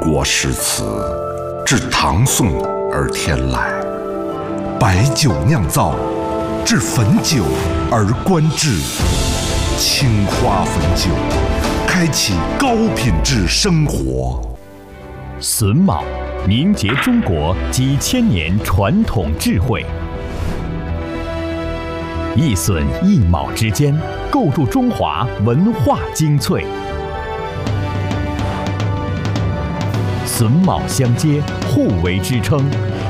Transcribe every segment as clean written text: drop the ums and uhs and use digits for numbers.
国诗词，自唐宋而天来，白酒酿造，至汾酒而观之。青花汾酒，开启高品质生活。 榫卯凝结中国几千年传统智慧，一榫一卯之间，构筑中华文化精粹。榫卯相接，互为支撑，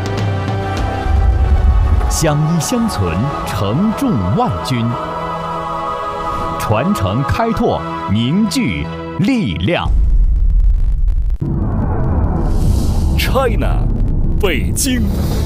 相依相存，承重万钧。传承开拓，凝聚力量。 China， 北京。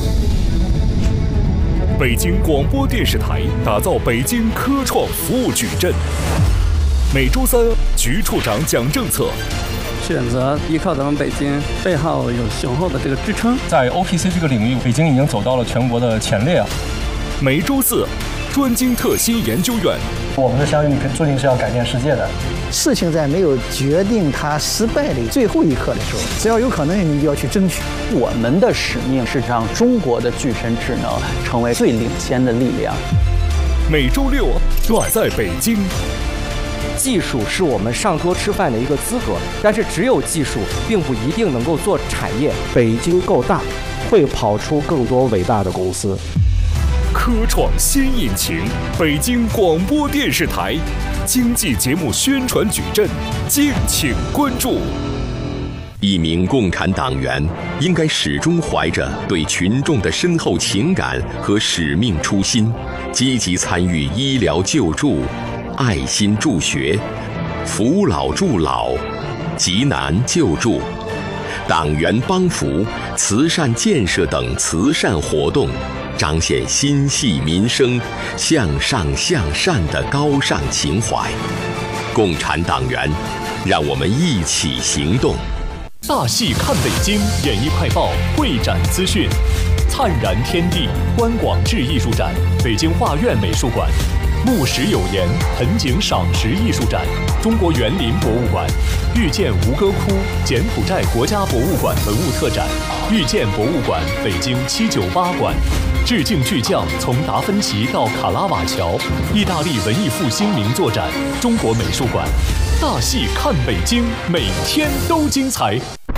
北京广播电视台打造北京科创服务矩阵。每周三，局处长讲政策。 选择依靠咱们北京，背后有雄厚的这个支撑。 在 OPC 这个领域，北京已经走到了全国的前列。 每周四，专精特新研究院。 我们的相遇注定是要改变世界的。 事情在没有决定它失败的最后一刻的时候，只要有可能，你就要去争取。 我们的使命是让中国的具身智能成为最领先的力量。 每周六，转在北京。 技术是我们上桌吃饭的一个资格，但是只有技术并不一定能够做产业。 北京够大，会跑出更多伟大的公司。 科创新引擎，北京广播电视台经济节目宣传矩阵，敬请关注。 一名共产党员应该始终怀着对群众的深厚情感和使命初心，积极参与医疗救助、爱心助学、扶老助老、急难救助、党员帮扶、慈善建设等慈善活动，彰显心系民生、向上向善的高尚情怀。共产党员，让我们一起行动。 大戏看北京演艺快报会展资讯：灿然天地观广志艺术展，北京画院美术馆；木石有言盆景赏石艺术展，中国园林博物馆；遇见吴哥窟柬埔寨国家博物馆文物特展，遇见博物馆北京798馆。致敬巨匠从达芬奇到卡拉瓦乔，意大利文艺复兴名作展，中国美术馆。大戏看北京，每天都精彩。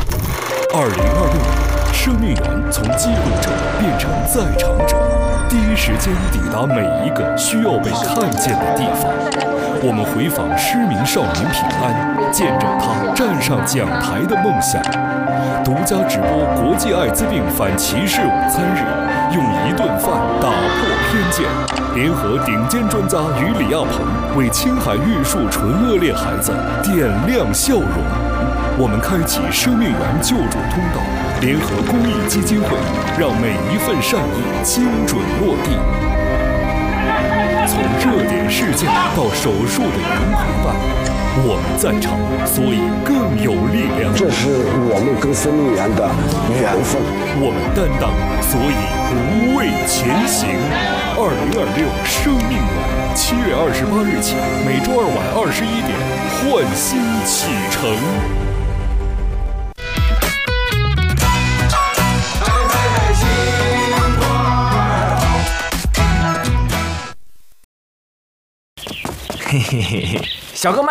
2026年，生命源从记录者变成在场者，第一时间抵达每一个需要被看见的地方。我们回访失明少年平安，见证他站上讲台的梦想。独家直播国际艾滋病反歧视午餐日，用一顿饭打破偏见。联合顶尖专家与李亚鹏，为青海玉树纯恶劣孩子点亮笑容。我们开启生命源救助通道，联合公益基金会，让每一份善意精准落地。从热点事件到手术的云陪伴，我们在场，所以更有力量。 这是我们跟生命源的缘分。 我们担当，所以无畏前行。2026生命源，7月28日起，每周二晚21点，焕新启程。 嘿嘿嘿嘿，小哥慢